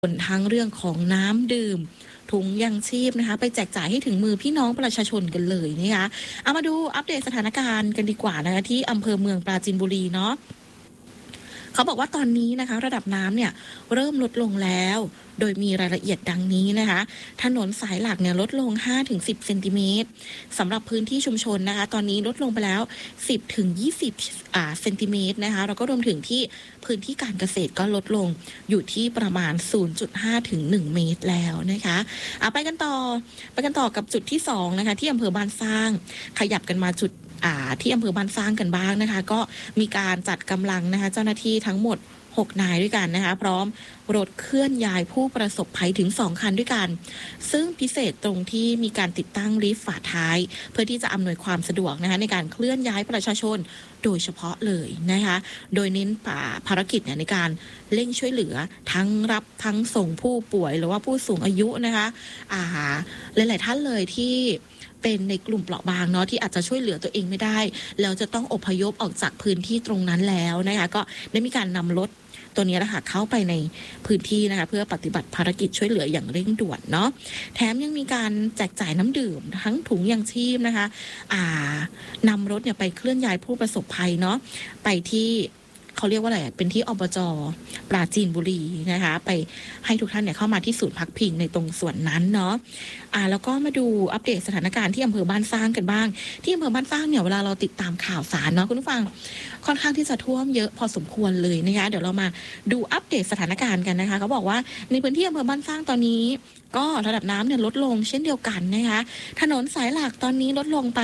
ทั้งเรื่องของน้ำดื่มถุงยังชีพนะคะไปแจกจ่ายให้ถึงมือพี่น้องประชาชนกันเลยนะคะเอามาดูอัปเดตสถานการณ์กันดีกว่านะคะที่อำเภอเมืองปราจีนบุรีเนาะเขาบอกว่าตอนนี้นะคะระดับน้ำเนี่ยเริ่มลดลงแล้วโดยมีรายละเอียดดังนี้นะคะถนนสายหลักเนี่ยลดลง 5-10 เซนติเมตรสำหรับพื้นที่ชุมชนนะคะตอนนี้ลดลงไปแล้ว 10-20เซนติเมตรนะคะแล้วก็รวมถึงที่พื้นที่การเกษตรก็ลดลงอยู่ที่ประมาณ 0.5 ถึง 1 เมตรแล้วนะคะไปกันต่อกับจุดที่2นะคะที่อำเภอบ้านสร้างขยับกันมาจุดที่อำเภอบ้านสร้างกันบ้างนะคะก็มีการจัดกำลังนะคะเจ้าหน้าที่ทั้งหมด6 นายด้วยกันนะคะพร้อมรถเคลื่อนย้ายผู้ประสบภัยถึง2 คันด้วยกันซึ่งพิเศษตรงที่มีการติดตั้งลิฟต์ฝาท้ายเพื่อที่จะอำนวยความสะดวกนะคะในการเคลื่อนย้ายประชาชนโดยเฉพาะเลยนะคะโดยเน้นภารกิจในการเร่งช่วยเหลือทั้งรับทั้งส่งผู้ป่วยหรือว่าผู้สูงอายุนะคะหลายๆท่านเลยที่เป็นในกลุ่มเปราะบางเนาะที่อาจจะช่วยเหลือตัวเองไม่ได้แล้วจะต้องอพยพออกจากพื้นที่ตรงนั้นแล้วนะคะก็ได้มีการนำรถตัวนี้นะคะเข้าไปในพื้นที่นะคะเพื่อปฏิบัติภารกิจช่วยเหลืออย่างเร่งด่วนเนาะแถมยังมีการแจกจ่ายน้ำดื่มทั้งถุงยังชีพนะคะนำรถเนี่ยไปเคลื่อนย้ายผู้ประสบภัยเนาะไปที่เขาเรียกว่าอะไรเป็นที่อบจ.ปราจีนบุรีนะคะไปให้ทุกท่านเนี่ยเข้ามาที่ศูนย์พักพิงในตรงส่วนนั้นเนาะแล้วก็มาดูอัปเดตสถานการณ์ที่อำเภอบ้านสร้างกันบ้างที่อำเภอบ้านสร้างเนี่ยเวลาเราติดตามข่าวสารเนาะคุณผู้ฟังค่อนข้างที่จะท่วมเยอะพอสมควรเลยนะคะเดี๋ยวเรามาดูอัปเดตสถานการณ์กันนะคะเขาบอกว่าในพื้นที่อำเภอบ้านสร้างตอนนี้ก็ระดับน้ำเนี่ยลดลงเช่นเดียวกันนะคะถนนสายหลักตอนนี้ลดลงไป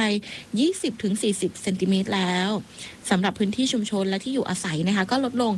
20-40 เซนติเมตรแล้วสำหรับพื้นที่ชุมชนและที่อยู่อาศัยนะคะก็ลดลง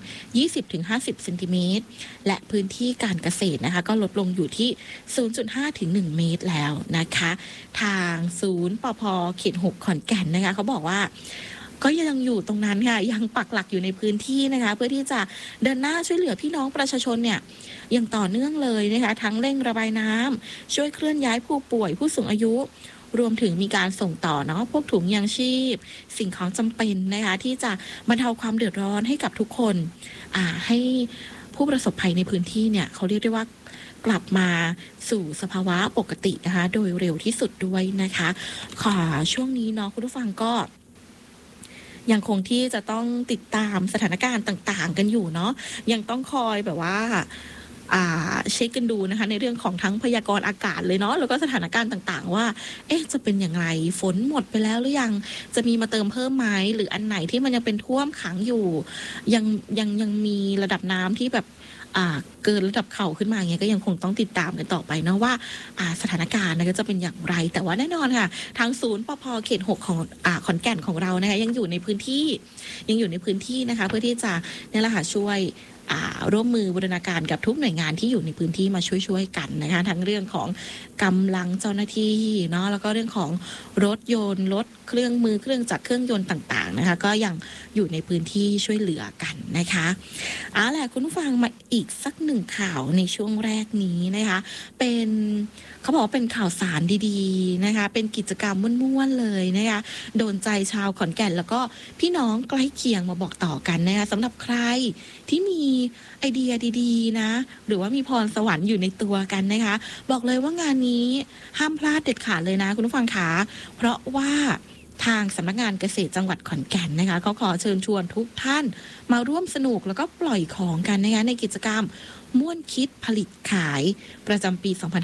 20-50 เซนติเมตรและพื้นที่การเกษตรนะคะก็ลดลงอยู่ที่ 0.5 ถึง 1 เมตรแล้วนะคะทางศูนย์ปภ.เขต 6 ขอนแก่นนะคะเขาบอกว่าก็ยังอยู่ตรงนั้นค่ะยังปักหลักอยู่ในพื้นที่นะคะเพื่อที่จะเดินหน้าช่วยเหลือพี่น้องประชาชนเนี่ยอย่างต่อเนื่องเลยนะคะทั้งเร่งระบายน้ำช่วยเคลื่อนย้ายผู้ป่วยผู้สูงอายุรวมถึงมีการส่งต่อเนาะพวกถุงยางชีพสิ่งของจำเป็นนะคะที่จะบรรเทาความเดือดร้อนให้กับทุกคนให้ผู้ประสบภัยในพื้นที่เนี่ยเขาเรียกได้ว่ากลับมาสู่สภาวะปกตินะคะโดยเร็วที่สุดด้วยนะคะช่วงนี้เนาะคุณผู้ฟังก็ยังคงที่จะต้องติดตามสถานการณ์ต่างๆกันอยู่เนาะยังต้องคอยแบบว่าเช็คกันดูนะคะในเรื่องของทั้งพยากรณ์อากาศเลยเนาะแล้วก็สถานการณ์ต่างๆว่าจะเป็นอย่างไรฝนหมดไปแล้วหรือยังจะมีมาเติมเพิ่มไหมหรืออันไหนที่มันยังเป็นท่วมขังอยู่ยังมีระดับน้ำที่แบบเกินระดับเข่าขึ้นมาอย่างเงี้ยก็ยังคงต้องติดตามกันต่อไปเนาะว่าสถานการณ์ก็จะเป็นอย่างไรแต่ว่าแน่นอนค่ะทางศูนย์ปภ.เขต 6 ของขอนแก่นของเรานะคะยังอยู่ในพื้นที่นะคะเพื่อที่จะเนี่ยแหละค่ะช่วยร่วมมือบูรณาการกับทุกหน่วยงานที่อยู่ในพื้นที่มาช่วยกันนะคะทั้งเรื่องของกำลังเจ้าหน้าที่เนาะแล้วก็เรื่องของรถยนต์รถเครื่องมือเครื่องจักรเครื่องยนต์ต่างๆนะคะก็ยังอยู่ในพื้นที่ช่วยเหลือกันนะคะแหละคุณผู้ฟังมาอีกสักหนึ่งข่าวในช่วงแรกนี้นะคะเป็นเขาบอกว่าเป็นข่าวสารดีๆนะคะเป็นกิจกรรมม่วนๆเลยนะคะโดนใจชาวขอนแก่นแล้วก็พี่น้องใกล้เคียงมาบอกต่อกันนะคะสำหรับใครที่มีไอเดียดีๆนะหรือว่ามีพรสวรรค์อยู่ในตัวกันนะคะบอกเลยว่างานนี้ห้ามพลาดเด็ดขาดเลยนะคุณผู้ฟังคะเพราะว่าทางสำนักงานเกษตรจังหวัดขอนแก่นนะคะเขาขอเชิญชวนทุกท่านมาร่วมสนุกแล้วก็ปล่อยของกันนะคะในกิจกรรมม่วนคิดผลิตขายประจำปี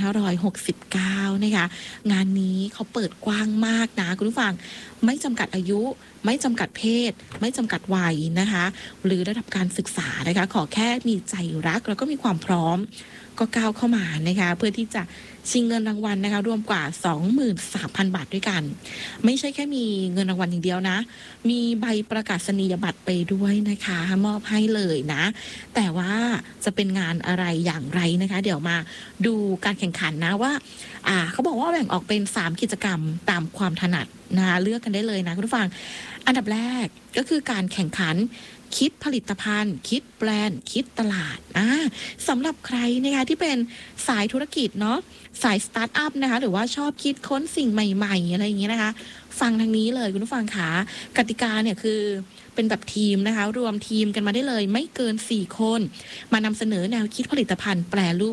2569 นะคะงานนี้เขาเปิดกว้างมากนะคุณผู้ฟังไม่จำกัดอายุไม่จำกัดเพศไม่จำกัดวัยนะคะหรือระดับการศึกษานะคะขอแค่มีใจรักแล้วก็มีความพร้อมก็ก้าวเข้ามานะคะเพื่อที่จะชิงเงินรางวัลนะคะรวมกว่า 23,000 บาทด้วยกันไม่ใช่แค่มีเงินรางวัลอย่างเดียวนะมีใบประกาศนียบัตรไปด้วยนะคะมอบให้เลยนะแต่ว่าจะเป็นงานอะไรอย่างไรนะคะเดี๋ยวมาดูการแข่งขันนะว่าเขาบอกว่าแบ่งออกเป็น3กิจกรรมตามความถนัดนะคะเลือกกันได้เลยนะคุณผู้ฟังอันดับแรกก็คือการแข่งขันคิดผลิตภัณฑ์คิดแบรนด์คิดตลาดสำหรับใครนะคะที่เป็นสายธุรกิจเนาะสายสตาร์ทอัพนะคะหรือว่าชอบคิดค้นสิ่งใหม่ๆอะไรอย่างเงี้ยนะคะฟังทางนี้เลยคุณผู้ฟังคะกติกาเนี่ยคือเป็นแบบทีมนะคะรวมทีมกันมาได้เลยไม่เกิน4 คนมานำเสนอแนวคิดผลิตภัณฑ์แปรรูป